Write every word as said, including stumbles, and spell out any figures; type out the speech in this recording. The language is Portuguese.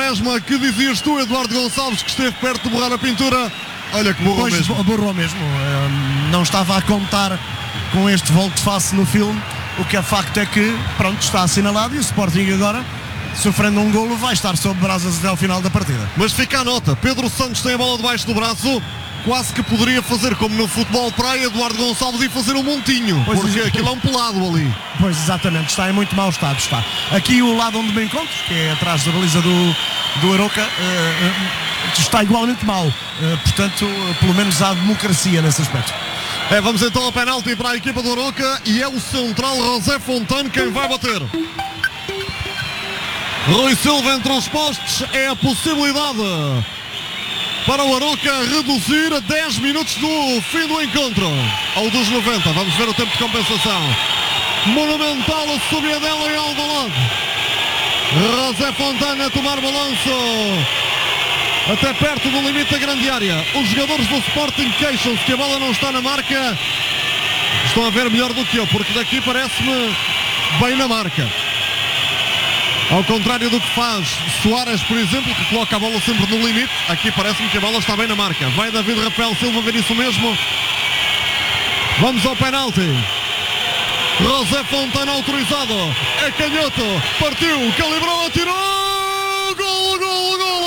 quaresma, que dizias tu, Eduardo Gonçalves, que esteve perto de borrar a pintura. Olha que borrou pois, mesmo. Borrou mesmo. Não estava a contar com este volte-face no filme. O que é facto é que, pronto, está assinalado e o Sporting agora, sofrendo um golo, vai estar sob brasas até ao final da partida. Mas fica a nota, Pedro Santos tem a bola debaixo do braço, quase que poderia fazer como no futebol praia, Eduardo Gonçalves, e fazer um montinho, pois porque é, aquilo é um pelado ali. Pois, exatamente, está em muito mau estado, está. Aqui o lado onde me encontro, que é atrás da baliza do, do Arouca, uh, uh, está igualmente mau, uh, portanto, uh, pelo menos há democracia nesse aspecto. É, vamos então ao penalti para a equipa do Arouca e é o central José Fontano quem vai bater. Rui Silva entre os postes, é a possibilidade para o Arouca reduzir a dez minutos do fim do encontro, ao dos noventa. Vamos ver o tempo de compensação. Monumental a subida dela em Alvalade. José Fontana a tomar balanço até perto do limite da grande área. Os jogadores do Sporting queixam-se que a bola não está na marca. Estão a ver melhor do que eu, porque daqui parece-me bem na marca. Ao contrário do que faz Soares, por exemplo, que coloca a bola sempre no limite, aqui parece-me que a bola está bem na marca. Vai David Rafael Silva ver isso mesmo. Vamos ao penalti. José Fontana autorizado. É canhoto. Partiu, calibrou, atirou. Gol, gol, gol.